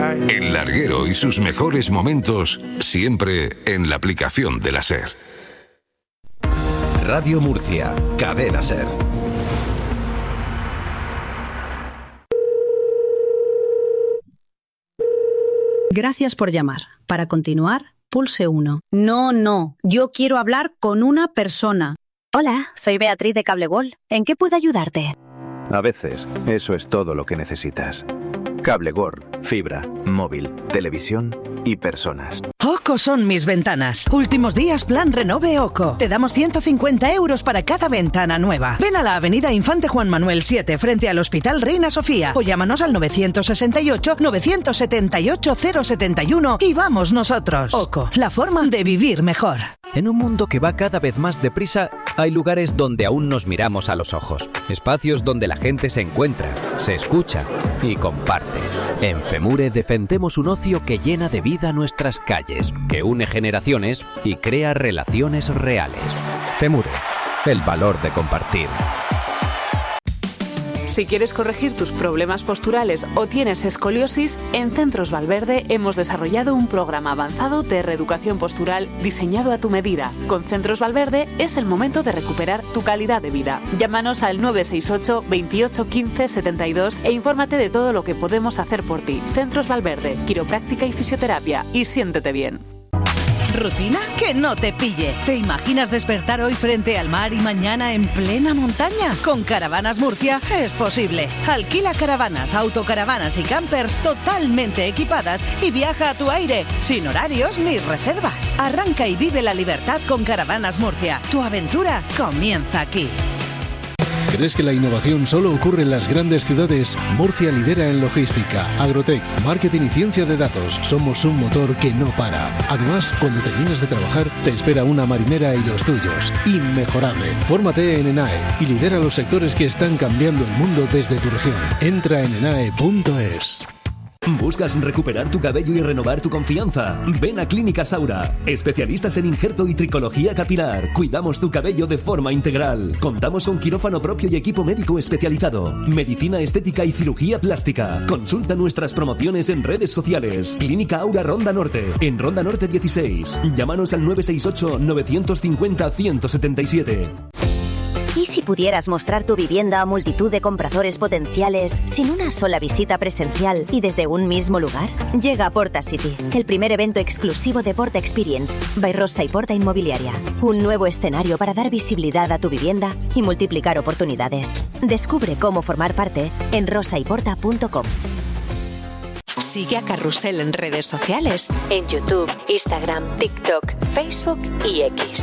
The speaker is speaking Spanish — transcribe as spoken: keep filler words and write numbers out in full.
El larguero y sus mejores momentos siempre en la aplicación de la SER. Radio Murcia, Cadena SER. Gracias por llamar. Para continuar, pulse uno. No, no. Yo quiero hablar con una persona. Hola, soy Beatriz de Cable World. ¿En qué puedo ayudarte? A veces, eso es todo lo que necesitas. Cable World, fibra, móvil, televisión y personas. OCO son mis ventanas. Últimos días plan Renove OCO. Te damos ciento cincuenta euros para cada ventana nueva. Ven a la avenida Infante Juan Manuel siete frente al Hospital Reina Sofía o llámanos al nueve seis ocho, nueve siete ocho, cero siete uno y vamos nosotros. OCO, la forma de vivir mejor. En un mundo que va cada vez más deprisa, hay lugares donde aún nos miramos a los ojos. Espacios donde la gente se encuentra, se escucha y comparte. En FEMURE defendemos un ocio que llena de vida nuestras calles, que une generaciones y crea relaciones reales. FEMURE, el valor de compartir. Si quieres corregir tus problemas posturales o tienes escoliosis, en Centros Valverde hemos desarrollado un programa avanzado de reeducación postural diseñado a tu medida. Con Centros Valverde es el momento de recuperar tu calidad de vida. Llámanos al nueve seis ocho, veintiocho, quince, setenta y dos e infórmate de todo lo que podemos hacer por ti. Centros Valverde, quiropráctica y fisioterapia. Y siéntete bien. ¿Rutina? Que no te pille. ¿Te imaginas despertar hoy frente al mar y mañana en plena montaña? Con Caravanas Murcia es posible. Alquila caravanas, autocaravanas y campers totalmente equipadas y viaja a tu aire, sin horarios ni reservas. Arranca y vive la libertad con Caravanas Murcia. Tu aventura comienza aquí. ¿Crees que la innovación solo ocurre en las grandes ciudades? Murcia lidera en logística, agrotech, marketing y ciencia de datos. Somos un motor que no para. Además, cuando termines de trabajar, te espera una marinera y los tuyos. Inmejorable. Fórmate en ENAE y lidera los sectores que están cambiando el mundo desde tu región. Entra en enae punto es. ¿Buscas recuperar tu cabello y renovar tu confianza? Ven a Clínica Saura, especialistas en injerto y tricología capilar. Cuidamos tu cabello de forma integral. Contamos con quirófano propio y equipo médico especializado. Medicina estética y cirugía plástica. Consulta nuestras promociones en redes sociales. Clínica Aura Ronda Norte, en Ronda Norte dieciséis. Llámanos al nueve seis ocho, nueve cinco cero, uno siete siete. ¿Y si pudieras mostrar tu vivienda a multitud de compradores potenciales sin una sola visita presencial y desde un mismo lugar? Llega a Porta City, el primer evento exclusivo de Porta Experience, by Rosa y Porta Inmobiliaria. Un nuevo escenario para dar visibilidad a tu vivienda y multiplicar oportunidades. Descubre cómo formar parte en rosa y porta punto com. Sigue a Carrusel en redes sociales, en YouTube, Instagram, TikTok, Facebook y X.